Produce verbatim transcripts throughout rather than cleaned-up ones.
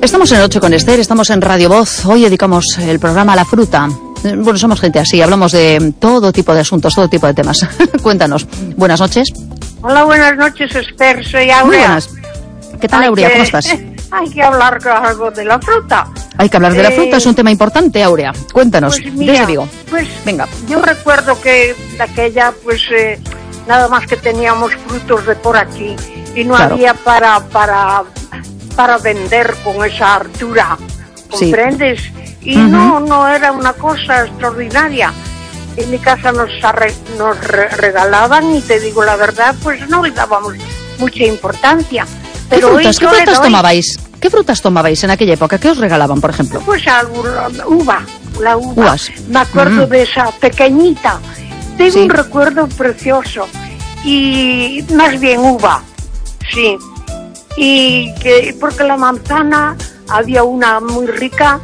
Estamos en Ocho con Esther, estamos en Radio Voz. Hoy dedicamos el programa a la fruta. Bueno, somos gente así, hablamos de todo tipo de asuntos, todo tipo de temas. Cuéntanos. Buenas noches. Hola, buenas noches, Esther. Soy Aurea. Muy buenas. ¿Qué tal, Aurea? Que, ¿Cómo estás? Hay que hablar algo de la fruta. Hay que hablar de la eh, fruta, es un tema importante, Aurea. Cuéntanos, pues mira, desde Vigo. Pues venga. Yo recuerdo que de aquella, pues eh, nada más que teníamos frutos de por aquí y no claro. había para para para vender con esa altura, ¿comprendes? Sí. Y uh-huh. no no era una cosa extraordinaria. En mi casa nos arre, nos re, regalaban y te digo la verdad, pues no le dábamos mucha importancia. Pero ¿Qué frutas, ¿qué frutas doy... tomabais? ¿Qué frutas tomabais en aquella época? ¿Qué os regalaban, por ejemplo? Pues algo, uva, la uva. Uvas. Me acuerdo mm. de esa pequeñita. Tengo sí. un recuerdo precioso. Y más bien uva, sí. Y que porque la manzana había una muy rica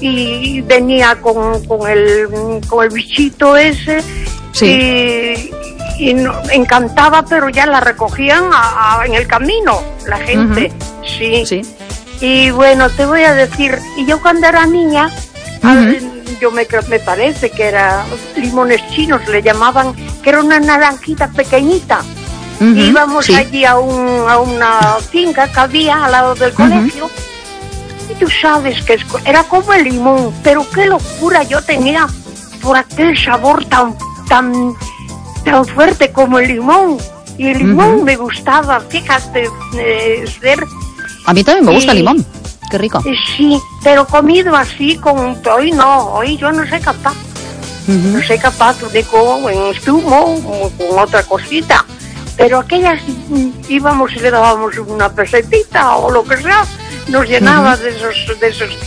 y venía con, con el con el bichito ese. Sí. Y, y no, encantaba, pero ya la recogían a, a, en el camino la gente. Uh-huh. Sí. Sí. Y bueno, te voy a decir, y yo cuando era niña, uh-huh. yo me, me parece que era limones chinos, le llamaban, que era una naranjita pequeñita. Uh-huh. Íbamos sí. allí a, un, a una finca que había al lado del colegio, uh-huh. y tú sabes que es, era como el limón, pero qué locura yo tenía por aquel sabor tan, tan, tan fuerte como el limón. Y el limón uh-huh. me gustaba, fíjate, eh, ser... A mí también me gusta el y, limón, qué rico. Sí, pero comido así, con hoy no, hoy yo no soy capaz. Uh-huh. No soy capaz de con en zumo o con otra cosita. Pero aquellas íbamos y le dábamos una pesetita o lo que sea, nos llenaba uh-huh. de esos, de esos.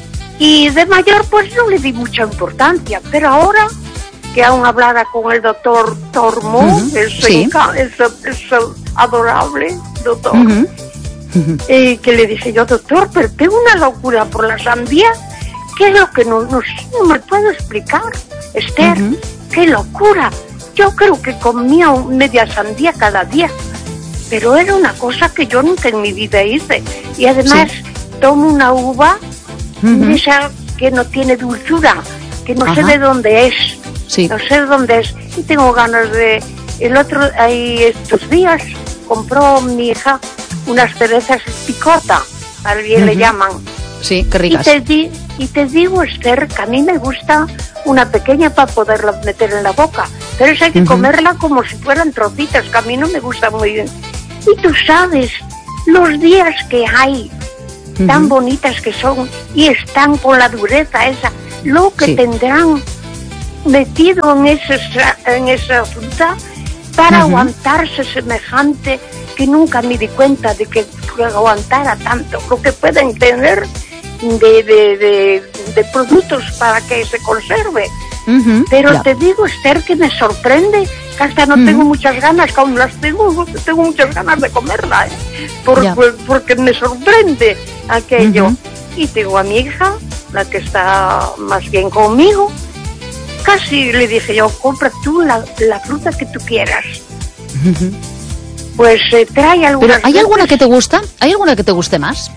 Y de mayor pues no le di mucha importancia, pero ahora que aún hablara con el doctor Tormo, uh-huh. es, sí. es, es adorable doctor. Uh-huh. Eh, que le dije yo, doctor, pero tengo una locura por la sandía. ¿Qué es lo que no, no, no me puedo explicar, Esther? Uh-huh. ¡Qué locura! Yo creo que comía media sandía cada día, pero era una cosa que yo nunca en mi vida hice. Y además sí. tomo una uva uh-huh. esa que no tiene dulzura, que no uh-huh. sé de dónde es, sí. no sé de dónde es, y tengo ganas de... El otro, ahí estos días, compró mi hija unas cerezas picota, alguien uh-huh. le llaman. Sí, qué ricas. Y te, di, y te digo, Esther, que a mí me gusta una pequeña para poderla meter en la boca, pero eso hay que uh-huh. comerla como si fueran trocitas, que a mí no me gusta muy bien. Y tú sabes, los días que hay, uh-huh. tan bonitas que son, y están con la dureza esa, lo que sí. tendrán metido en, ese, en esa fruta para uh-huh. aguantarse semejante, que nunca me di cuenta de que aguantara tanto, lo que pueden tener de, de, de, de productos para que se conserve. Uh-huh, Pero yeah. te digo, Esther, que me sorprende, que hasta no uh-huh. tengo muchas ganas, que aún las tengo, tengo muchas ganas de comerla, ¿eh? Por, yeah. por, porque me sorprende aquello. Uh-huh. Y tengo a mi hija, la que está más bien conmigo, casi le dije yo, compra tú la, la fruta que tú quieras. Uh-huh. Pues eh, trae algunas. ¿Pero hay alguna veces... que te gusta? ¿Hay alguna que te guste más?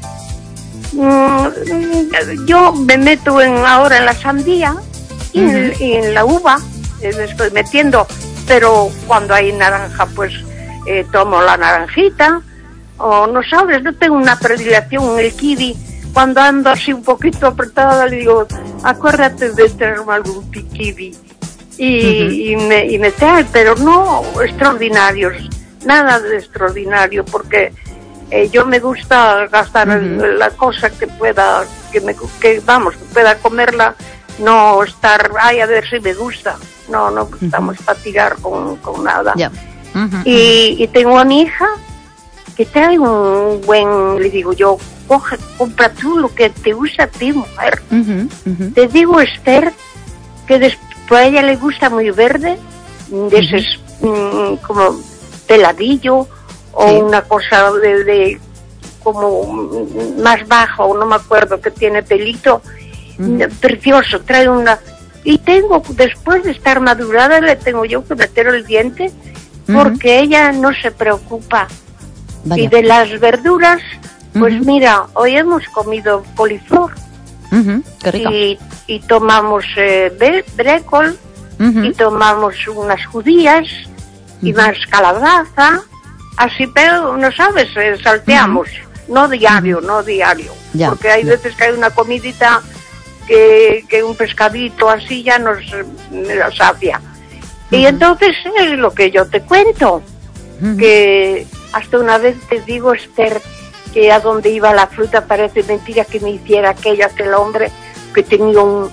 Mm, yo me meto en, ahora en la sandía y, uh-huh. en, y en la uva, eh, me estoy metiendo, pero cuando hay naranja, pues eh, tomo la naranjita, o no sabes, no tengo una predilección en el kiwi. Cuando ando así un poquito apretada, le digo, acuérdate de traerme algún kiwi. Y, uh-huh. y, me, y me trae, pero no extraordinarios. Nada de extraordinario, porque eh, yo me gusta gastar uh-huh. el, la cosa que pueda, que me, que vamos, que pueda comerla, no estar, ay, a ver si me gusta, no, no estamos uh-huh. para tirar con, con nada. Yeah. Uh-huh. Y, y tengo a mi hija que trae un buen, le digo yo, coge, compra tú lo que te gusta a ti, mujer. Uh-huh. Uh-huh. Te digo, Esther, que después a ella le gusta muy verde, de ese uh-huh. mm, como peladillo o sí. una cosa de, de como más bajo, no me acuerdo, que tiene pelito uh-huh. precioso, trae una, y tengo, después de estar madurada, le tengo yo que meter el diente uh-huh. porque ella no se preocupa. Vaya. Y de las verduras Pues Ujú. mira, hoy hemos comido coliflor Uh-huh. Qué rico. y, y tomamos eh, bre- brécol Uh-huh. y tomamos unas judías y Ujú. más calabaza, así, pero no sabes, eh, salteamos, no diario, no diario, Ya, porque hay ya. veces que hay una comidita que, que un pescadito así ya nos eh, nos sacia. Y Ujú. entonces es lo que yo te cuento, Ujú. que hasta una vez te digo, Esther, que a donde iba la fruta parece mentira que me hiciera aquello, aquel hombre que tenía un,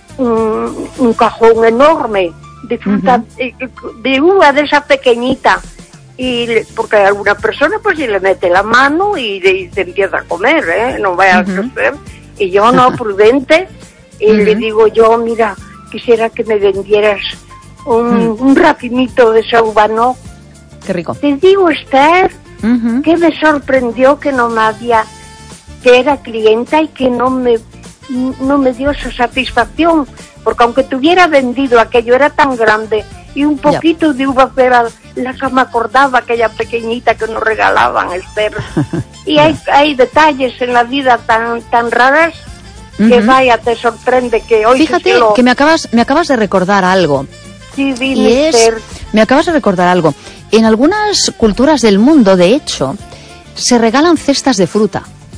un, un cajón enorme de fruta, Ujú. eh, de uva de esa pequeñita, y le- porque alguna persona pues si le mete la mano y, le- y se empieza a comer, ¿eh? No vaya Ujú. a hacer. Y yo no, prudente, y Ujú. le digo yo, mira, quisiera que me vendieras un, Mm. un racimito de esa uva, ¿no? Qué rico. Te digo, Esther, Ujú. que me sorprendió que no me había, que era clienta y que no me, no me dio esa satisfacción, porque aunque tuviera vendido aquello, era tan grande y un poquito de uva era la que me acordaba, aquella pequeñita que nos regalaban, Esther. Y hay, hay detalles en la vida tan, tan raras que Ujú. vaya, te sorprende que hoy Fíjate se lo... que me acabas, me acabas de recordar algo. Sí, dime, Y es, Esther. me acabas de recordar algo. En algunas culturas del mundo, de hecho, se regalan cestas de fruta.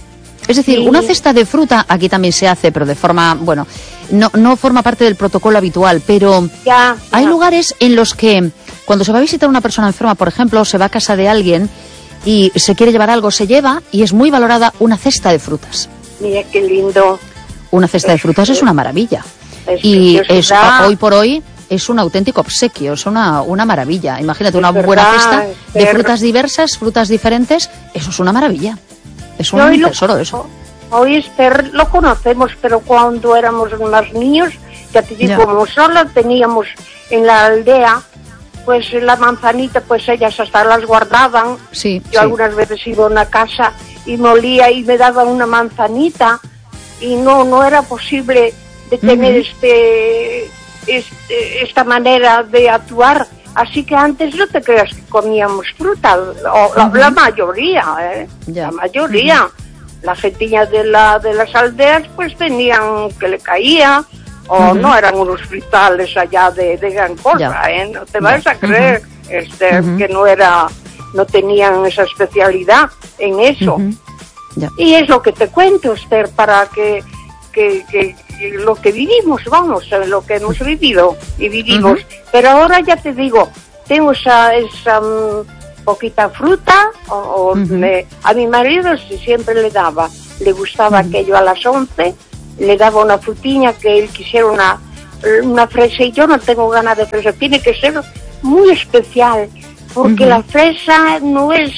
Es decir, Sí. una cesta de fruta, aquí también se hace, pero de forma, bueno, no, no forma parte del protocolo habitual, pero Ya, hay ya. lugares en los que cuando se va a visitar a una persona enferma, por ejemplo, se va a casa de alguien y se quiere llevar algo, se lleva y es muy valorada una cesta de frutas. Mira qué lindo. Una cesta de Es- frutas es una maravilla. Es Y es, preciosidad. hoy por hoy es un auténtico obsequio, es una, una maravilla. Imagínate, Es una verdad, buena cesta de Esther. frutas diversas, frutas diferentes, eso es una maravilla. Es un Yo hoy lo- tesoro eso. Hoy Esther lo conocemos, pero cuando éramos más niños, ya te digo, Ya. como solo teníamos en la aldea, pues la manzanita, pues ellas hasta las guardaban. Sí, Yo sí. algunas veces iba a una casa y me olía y me daban una manzanita y no, no era posible de tener Ujú. este, este, esta manera de actuar. Así que antes no te creas que comíamos fruta, o la, Ujú. la mayoría, ¿eh? Ya. La mayoría. La gentilla de, la, de las aldeas pues tenían que le caía, o Ujú. no eran unos fritales allá de, de gran cosa, Ya. ¿eh? No te vas Ya. a creer, este, Ujú. que no era, no tenían esa especialidad en eso. Ujú. Ya. Y es lo que te cuento, Esther, para que, que, que, que lo que vivimos, vamos, eh, lo que hemos vivido y vivimos. Ujú. Pero ahora ya te digo, tengo esa, esa mm, poquita fruta, o, o Ujú. me- a mi marido sí siempre le daba, le gustaba Ujú. aquello a las once, le daba una frutiña que él quisiera una, una fresa, y yo no tengo ganas de fresa, tiene que ser muy especial, porque Ujú. la fresa no es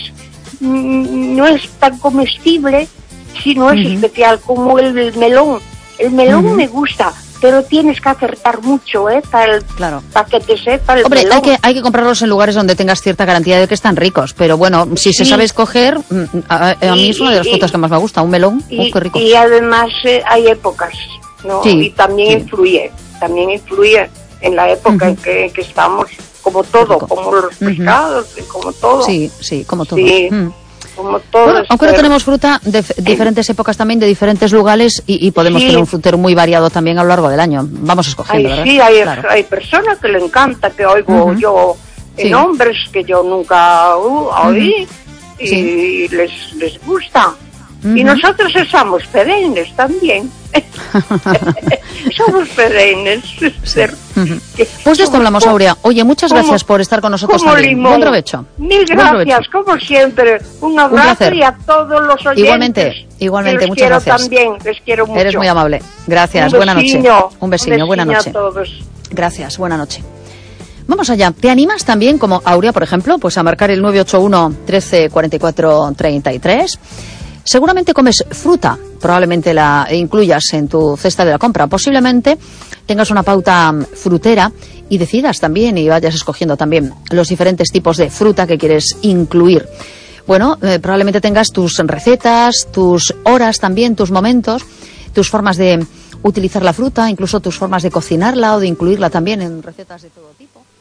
mm, no es tan comestible si no es Ujú. especial como el, el melón. El melón Ujú. me gusta, pero tienes que acertar mucho, ¿eh? Para, Claro. para que te sepa el Hombre, melón. hay que, hay que comprarlos en lugares donde tengas cierta garantía de que están ricos, pero bueno, si se Sí. sabe escoger, mm, a, a mí Y- es una de las y- frutas que más me gusta, un melón, y, uf, qué rico. y además eh, hay épocas, ¿no? Sí, Y también sí. influye, también influye en la época en Ujú. que, que estamos, como todo, rico. como los Ujú. pescados, y como todo. Sí, sí, como todo. Sí. Mm. Como todo. Bueno, aunque ahora Esther. tenemos fruta de f- diferentes épocas también, de diferentes lugares, y, y podemos Sí. tener un frutero muy variado también a lo largo del año. Vamos escogiendo, Ay, ¿verdad? sí, hay, Claro. hay personas que le encanta, que oigo Ujú. yo en Sí. hombres que yo nunca uh, oí, y Sí. les, les gusta. Y Ujú. nosotros somos perennes también. Somos perennes. Esther. Ujú. Que Pues de esto somos hablamos, co- Aurea. Oye, muchas como- gracias por estar con nosotros como también. limón. Buen provecho. Mil Buen gracias, provecho. como siempre. Un abrazo placer. y a todos los oyentes. Igualmente, igualmente, que les muchas quiero gracias. también, les quiero mucho. Eres muy amable. Gracias, Un buena noche. besiño, Un besiño, buena besiño noche. a todos. Gracias, buena noche. Vamos allá. ¿Te animas también, como Aurea, por ejemplo, pues a marcar el nueve ocho uno, trece, cuarenta y cuatro, treinta y tres? Seguramente comes fruta, probablemente la incluyas en tu cesta de la compra. Posiblemente tengas una pauta mm, frutera y decidas también y vayas escogiendo también los diferentes tipos de fruta que quieres incluir. Bueno, eh, probablemente tengas tus recetas, tus horas también, tus momentos, tus formas de utilizar la fruta, incluso tus formas de cocinarla o de incluirla también en recetas de todo tipo.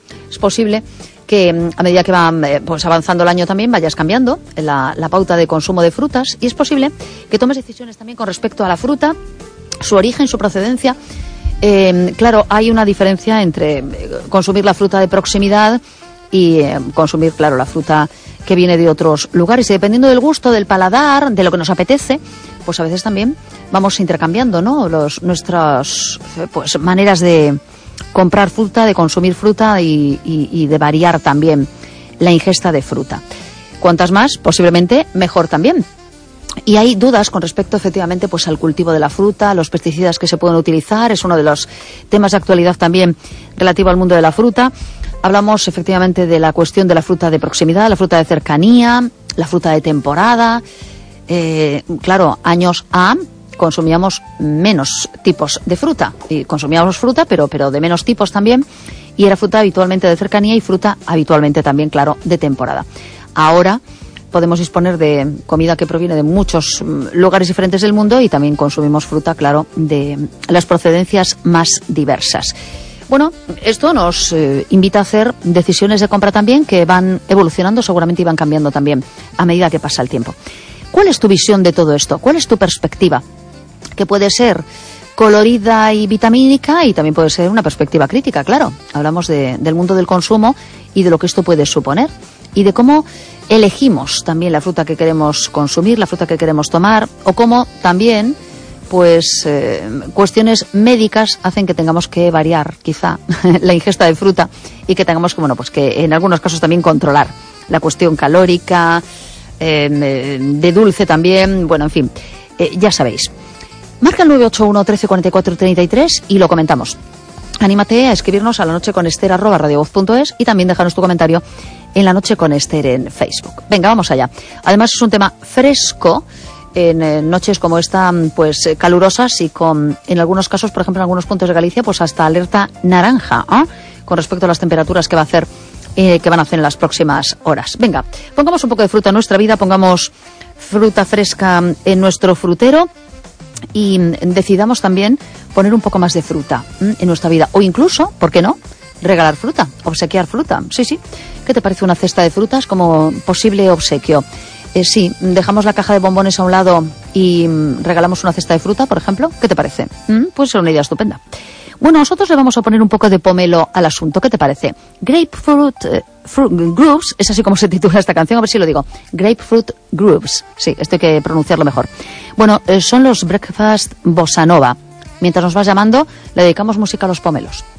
es posible que a medida que va eh, pues avanzando el año también vayas cambiando la, la pauta de consumo de frutas, y es posible que tomes decisiones también con respecto a la fruta, su origen, su procedencia. Eh, claro, hay una diferencia entre consumir la fruta de proximidad y eh, consumir, claro, la fruta que viene de otros lugares, y dependiendo del gusto, del paladar, de lo que nos apetece, pues a veces también vamos intercambiando, ¿no?, Los, nuestras pues maneras de comprar fruta, de consumir fruta y, y, y de variar también la ingesta de fruta. Cuantas más, posiblemente, mejor también. Y hay dudas con respecto, efectivamente, pues al cultivo de la fruta, los pesticidas que se pueden utilizar. Es uno de los temas de actualidad también relativo al mundo de la fruta. Hablamos, efectivamente, de la cuestión de la fruta de proximidad, la fruta de cercanía, la fruta de temporada. Eh, claro, años A consumíamos menos tipos de fruta. Y consumíamos fruta, pero, pero de menos tipos también. Y era fruta habitualmente de cercanía y fruta habitualmente también, claro, de temporada. Ahora podemos disponer de comida que proviene de muchos lugares diferentes del mundo, y también consumimos fruta, claro, de las procedencias más diversas. Bueno, esto nos eh, invita a hacer decisiones de compra también que van evolucionando seguramente y van cambiando también a medida que pasa el tiempo. ¿Cuál es tu visión de todo esto? ¿Cuál es tu perspectiva? Que puede ser colorida y vitamínica, y también puede ser una perspectiva crítica, claro. Hablamos de, del mundo del consumo y de lo que esto puede suponer, y de cómo elegimos también la fruta que queremos consumir, la fruta que queremos tomar, o cómo también pues eh, cuestiones médicas hacen que tengamos que variar quizá la ingesta de fruta, y que tengamos que, bueno, pues que en algunos casos también controlar la cuestión calórica, eh, de dulce también, bueno, en fin, eh, ya sabéis. Marca el nueve ocho uno, trece, cuarenta y cuatro, treinta y tres y lo comentamos. Anímate a escribirnos a la noche con Ester arroba radiovoz punto es, y también déjanos tu comentario en La Noche con Ester en Facebook. Venga, vamos allá. Además es un tema fresco en eh, noches como esta, pues calurosas, y con, en algunos casos, por ejemplo, en algunos puntos de Galicia, pues hasta alerta naranja, ¿eh?, con respecto a las temperaturas que va a hacer, eh, que van a hacer en las próximas horas. Venga, pongamos un poco de fruta en nuestra vida, pongamos fruta fresca en nuestro frutero, y decidamos también poner un poco más de fruta en nuestra vida, o incluso, ¿por qué no?, regalar fruta, obsequiar fruta. Sí, sí. ¿Qué te parece una cesta de frutas como posible obsequio? Eh, sí, dejamos la caja de bombones a un lado y regalamos una cesta de fruta, por ejemplo. ¿Qué te parece? ¿Mm? Puede ser una idea estupenda. Bueno, nosotros le vamos a poner un poco de pomelo al asunto. ¿Qué te parece? Grapefruit eh, fruit Grooves, es así como se titula esta canción, a ver si lo digo. Grapefruit Grooves. Sí, esto hay que pronunciarlo mejor. Bueno, eh, son los Breakfast Bossa Nova. Mientras nos vas llamando, le dedicamos música a los pomelos.